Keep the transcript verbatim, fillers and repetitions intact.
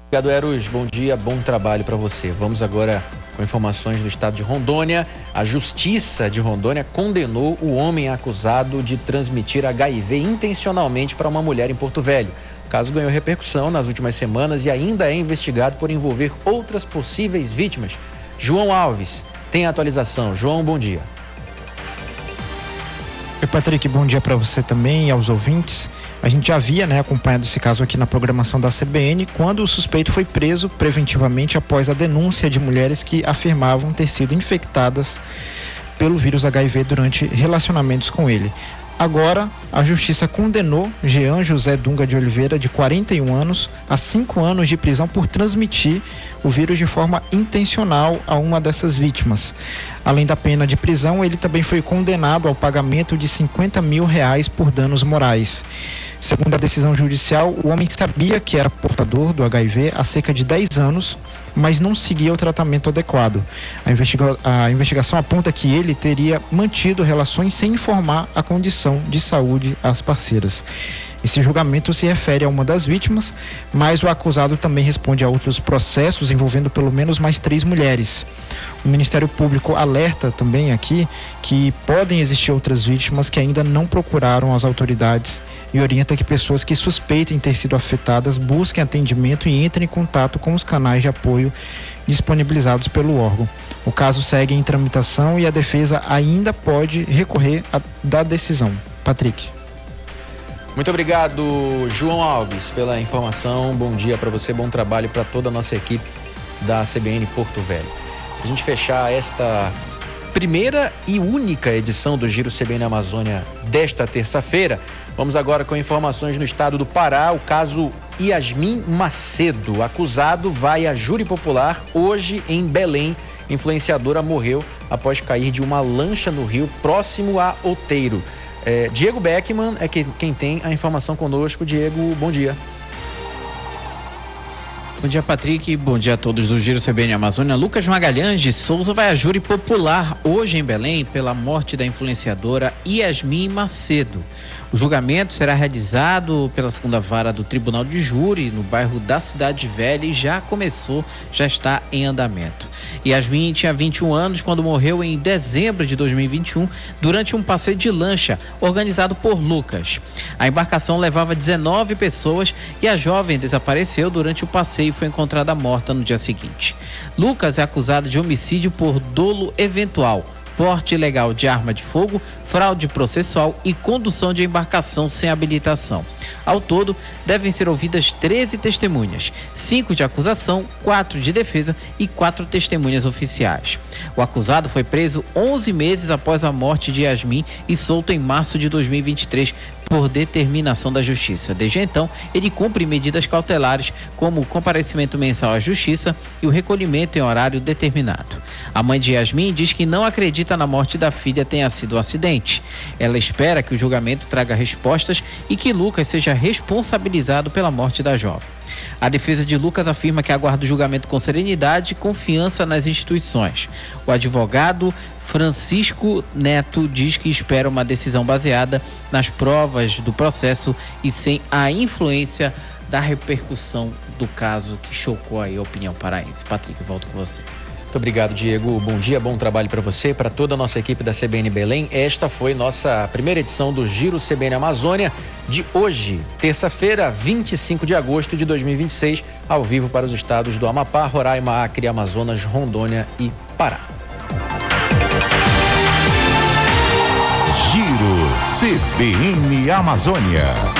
Obrigado, Eros. Bom dia, bom trabalho para você. Vamos agora com informações do estado de Rondônia. A Justiça de Rondônia condenou o homem acusado de transmitir H I V intencionalmente para uma mulher em Porto Velho. O caso ganhou repercussão nas últimas semanas e ainda é investigado por envolver outras possíveis vítimas. João Alves tem a atualização. João, bom dia. Oi, Patrick, bom dia para você também e aos ouvintes. A gente já havia, né, acompanhado esse caso aqui na programação da C B N, quando o suspeito foi preso preventivamente após a denúncia de mulheres que afirmavam ter sido infectadas pelo vírus H I V durante relacionamentos com ele. Agora, a Justiça condenou Jean José Dunga de Oliveira, de quarenta e um anos, a cinco anos de prisão por transmitir o vírus de forma intencional a uma dessas vítimas. Além da pena de prisão, ele também foi condenado ao pagamento de cinquenta mil reais por danos morais. Segundo a decisão judicial, o homem sabia que era portador do H I V há cerca de dez anos, mas não seguia o tratamento adequado. A, investiga- a investigação aponta que ele teria mantido relações sem informar a condição de saúde às parceiras. Esse julgamento se refere a uma das vítimas, mas o acusado também responde a outros processos envolvendo pelo menos mais três mulheres. O Ministério Público alerta também aqui que podem existir outras vítimas que ainda não procuraram as autoridades e orienta que pessoas que suspeitem ter sido afetadas busquem atendimento e entrem em contato com os canais de apoio disponibilizados pelo órgão. O caso segue em tramitação e a defesa ainda pode recorrer a, da decisão. Patrick. Muito obrigado, João Alves, pela informação. Bom dia para você, bom trabalho para toda a nossa equipe da C B N Porto Velho. Para a gente fechar esta primeira e única edição do Giro C B N Amazônia desta terça-feira, vamos agora com informações no estado do Pará. O caso Yasmin Macedo, o acusado vai a júri popular hoje em Belém. Influenciadora morreu após cair de uma lancha no rio próximo a Outeiro. É, Diego Beckman é que, quem tem a informação conosco. Diego, bom dia. Bom dia, Patrick. Bom dia a todos do Giro C B N Amazônia. Lucas Magalhães de Souza vai a júri popular hoje em Belém pela morte da influenciadora Yasmin Macedo. O julgamento será realizado pela segunda vara do Tribunal de Júri no bairro da Cidade Velha e já começou, já está em andamento. Yasmin tinha vinte e um anos quando morreu em dezembro de dois mil e vinte e um durante um passeio de lancha organizado por Lucas. A embarcação levava dezenove pessoas e a jovem desapareceu durante o passeio e foi encontrada morta no dia seguinte. Lucas é acusado de homicídio por dolo eventual, porte ilegal de arma de fogo, fraude processual e condução de embarcação sem habilitação. Ao todo, devem ser ouvidas treze testemunhas, cinco de acusação, quatro de defesa e quatro testemunhas oficiais. O acusado foi preso onze meses após a morte de Yasmin e solto em março de dois mil e vinte e três por determinação da Justiça. Desde então, ele cumpre medidas cautelares como o comparecimento mensal à Justiça e o recolhimento em horário determinado. A mãe de Yasmin diz que não acredita na morte da filha tenha sido um acidente. Ela espera que o julgamento traga respostas e que Lucas seja responsabilizado pela morte da jovem. A defesa de Lucas afirma que aguarda o julgamento com serenidade e confiança nas instituições. O advogado Francisco Neto diz que espera uma decisão baseada nas provas do processo e sem a influência da repercussão do caso que chocou aí a opinião paraense. Patrick, volto com você. Muito obrigado, Diego. Bom dia, bom trabalho para você, para toda a nossa equipe da C B N Belém. Esta foi nossa primeira edição do Giro C B N Amazônia de hoje, terça-feira, vinte e cinco de agosto de dois mil e vinte e seis, ao vivo para os estados do Amapá, Roraima, Acre, Amazonas, Rondônia e Pará. Giro C B N Amazônia.